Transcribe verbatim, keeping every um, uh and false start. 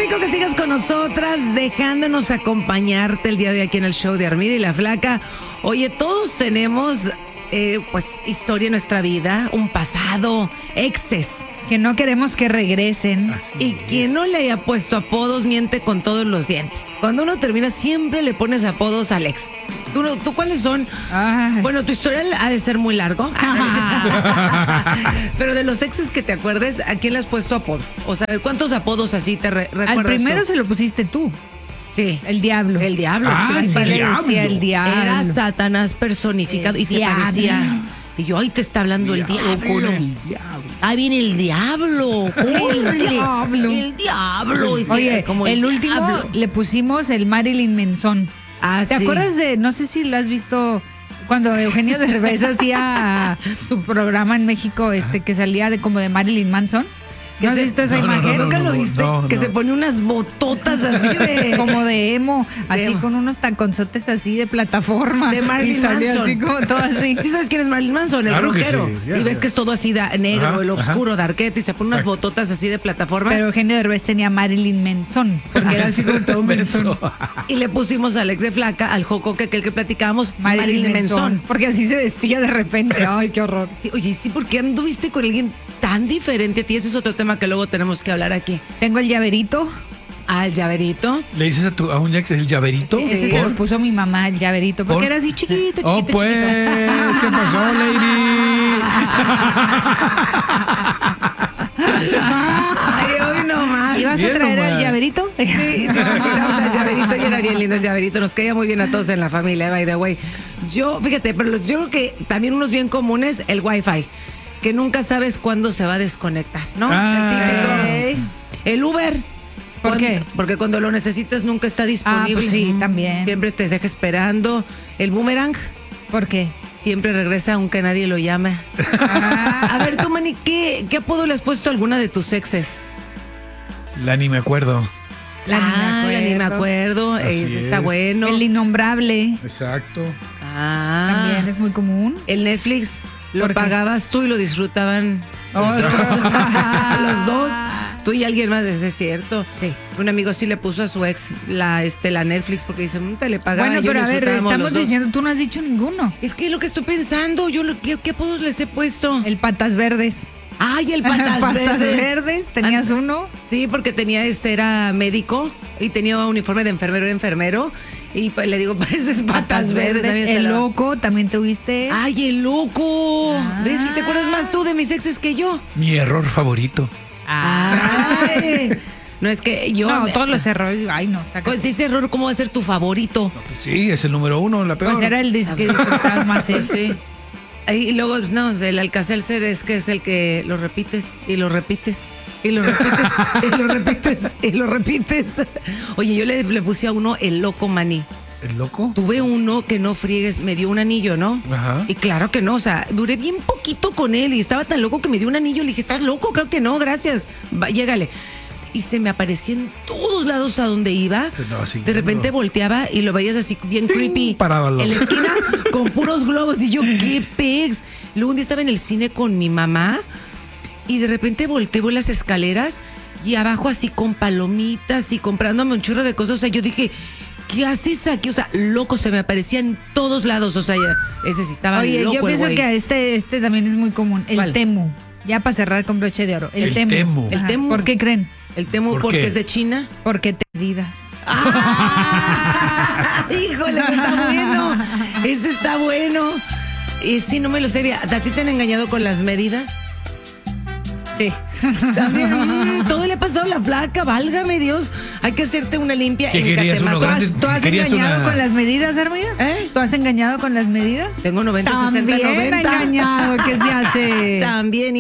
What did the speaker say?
rico que sigas con nosotras, dejándonos acompañarte el día de hoy aquí en el show de Armida y la Flaca. Oye, todos tenemos, eh, pues, historia en nuestra vida, un pasado, exes. Que no queremos que regresen. Así y es. Quien no le haya puesto apodos miente con todos los dientes. Cuando uno termina siempre le pones apodos al ex. ¿Tú, tú cuáles son? Ay. Bueno, tu historial ha de ser muy largo. Pero de los exes que te acuerdes, ¿a quién le has puesto apodo? O sea, ¿cuántos apodos así te re recuerdas? Al primero tú? Se lo pusiste tú. Sí. El diablo. El diablo. Ah, es que el sí, diablo. Decía el diablo. Era Satanás personificado El y se diablo. parecía. Y yo, ahí te está hablando el diablo. El diablo. Ahí viene el diablo. El diablo. El diablo. Y sí, Oye, como el, el último diablo. le pusimos el Marilyn Manson. Ah, ¿Te sí. acuerdas de, no sé si lo has visto, cuando Eugenio Derbez hacía su programa en México, este que salía de como de Marilyn Manson? ¿No has se- visto esa no, no, imagen? no, ¿Nunca lo no, viste? no, que no. se pone unas bototas así de... Como de emo, así emo. con unos taconzotes así de plataforma. De Marilyn y salía Manson. así como todo así. ¿Sí sabes quién es Marilyn Manson? El Claro que rockero. sí, ya, y ves ya. que es todo así de negro, Ajá, el oscuro, ajá. darquete, y se pone unas Exacto. bototas así de plataforma. Pero Eugenio Derbez tenía Marilyn Manson, porque era así como todo Manson. Y le pusimos al ex de Flaca, al Joco, que aquel que platicábamos, Marilyn, Marilyn Manson. Manson. Porque así se vestía de repente. Ay, qué horror. Sí, oye, sí, ¿por qué anduviste con alguien tan diferente a ti? Ese es otro tema que luego tenemos que hablar aquí. Tengo el llaverito. Al llaverito. ¿Le dices a, tu, a un ex el llaverito? Sí, ese se lo puso mi mamá, el llaverito, porque ¿Por? era así chiquito, chiquito, Oh, pues, chiquito. ¿qué pasó, lady? Ay, hoy no más. ¿Ibas a Bien traer nomás. el llaverito? Sí, sí, vamos al llaverito y era bien lindo el llaverito. Nos caía muy bien a todos en la familia, by the way. Yo, fíjate, pero los- yo creo que también unos bien comunes, el Wi-Fi, que nunca sabes cuándo se va a desconectar, ¿no? Ah. El típico. El Uber. ¿Por Cuando- qué? Porque cuando lo necesitas nunca está disponible. Ah, pues sí, también. Siempre te deja esperando. El boomerang ¿Por qué? siempre regresa aunque nadie lo llame. A ver, tú, Manny, ¿qué, ¿qué apodo le has puesto a alguna de tus exes? La ni me acuerdo. La ni me ah, la ni me acuerdo. Así Ese está es. bueno. El innombrable Exacto. Ah, también es muy común. el Netflix lo ¿Por qué? pagabas tú y lo disfrutaban Otros. los dos. Tú y alguien más, ese es cierto. Sí. Un amigo sí le puso a su ex la, este, la Netflix porque dice, "Mm, te le pagaba. Bueno, yo pero a ver, disfrutábamos estamos los dos". diciendo, tú no has dicho ninguno. Es que lo que estoy pensando, yo lo, ¿qué, qué apodos les he puesto? El patas verdes. Ay, el patas, Patas verdes. verdes, tenías An- uno. Sí, porque tenía este, era médico y tenía uniforme de enfermero, enfermero. Y pues, le digo, pareces patas, verdes. ¿sabes? El Te la- loco, también tuviste. Ay, el loco. Ah. ¿Ves? ¿Te acuerdas más tú de mis exes que yo? Mi error favorito. Ay. No, es que yo... no, todos los errores. Ay, no, saca. Pues ese error, ¿cómo va a ser tu favorito? Pues sí, es el número uno, la peor. Pues era el dis- que disfrutabas más, ¿eh? Pues sí. Ahí, y luego, pues, no, el Alka-Seltzer es que es el que lo repites y lo repites y lo repites y lo repites y lo repites. Oye, yo le, le puse a uno el loco maní. ¿El loco? Tuve uno que no friegues, me dio un anillo, ¿no? Ajá. Y claro que no, o sea, duré bien poquito con él y estaba tan loco que me dio un anillo. Le dije, ¿estás loco? Creo que no, gracias. Va, llégale. Y se me aparecía en todos lados a donde iba. Te andaba siguiendo. De repente volteaba y lo veías así bien creepy. parado al lado. En la esquina con puros globos. Y yo, ¿qué pex? Luego un día estaba en el cine con mi mamá y de repente volteo las escaleras y abajo así con palomitas y comprándome un churro de cosas. O sea, yo dije, ¿qué haces aquí? O sea, loco, se me aparecía en todos lados. O sea, ya, ese sí estaba Oye, loco yo el pienso güey. que este, este también es muy común. El ¿Cuál? temu. Ya para cerrar con broche de oro. El, El temu. temu. El Ajá. temu. ¿Por qué creen? El temo ¿Por porque qué? es de China. Porque te heridas. ¡Ah! Híjole, ese está bueno. Ese está bueno. Y sí, no me lo sé. ¿A ti te han engañado con las medidas? Sí. También, mm, todo le ha pasado a la Flaca, válgame Dios. Hay que hacerte una limpia ¿Qué en querías, uno Catemaco. ¿Tú has, grande? tú has ¿Querías engañado una- con las medidas, Armida? ¿Eh? ¿Tú has engañado con las medidas? Tengo noventa, sesenta, También noventa. engañado, ¿qué se hace? También.